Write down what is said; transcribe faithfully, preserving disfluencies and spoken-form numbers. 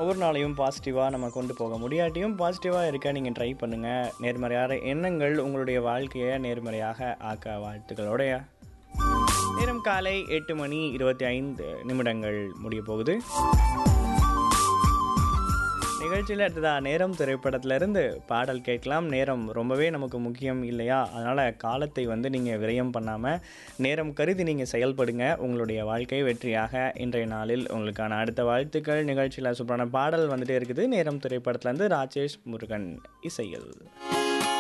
ஒவ்வொரு நாளையும் பாசிட்டிவாக நம்ம கொண்டு போக முடியாட்டியும் பாசிட்டிவாக இருக்க நீங்கள் ட்ரை பண்ணுங்கள். நேர்மறையான எண்ணங்கள் உங்களுடைய வாழ்க்கையை நேர்மறையாக ஆக்க வாழ்த்துக்களோடைய நேரம் காலை எட்டு மணி இருபத்தி ஐந்து நிமிடங்கள் முடிய போகுது. நிகழ்ச்சியில் அடுத்ததா நேரம் திரைப்படத்திலிருந்து பாடல் கேட்கலாம். நேரம் ரொம்பவே நமக்கு முக்கியம் இல்லையா? அதனால் காலத்தை வந்து நீங்கள் விரயம் பண்ணாமல் நேரம் கருதி நீங்கள் செயல்படுங்க. உங்களுடைய வாழ்க்கை வெற்றியாக இன்றைய நாளில் உங்களுக்கான அடுத்த வாழ்த்துக்கள். நிகழ்ச்சியில் சூப்பரான பாடல் வந்துகிட்டே இருக்குது. நேரம் திரைப்படத்திலேருந்து ராஜேஷ் முருகன் இசையில்.